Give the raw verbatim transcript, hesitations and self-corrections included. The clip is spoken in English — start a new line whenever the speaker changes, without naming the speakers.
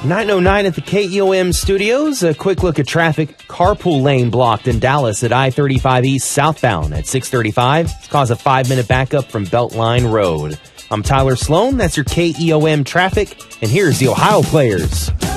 nine oh nine at the K E O M studios. A quick look at traffic. Carpool lane blocked in Dallas at I thirty-five East southbound at six thirty-five. It's caused a five-minute backup from Beltline Road. I'm Tyler Sloan. That's your K E O M traffic. And here's the Ohio players.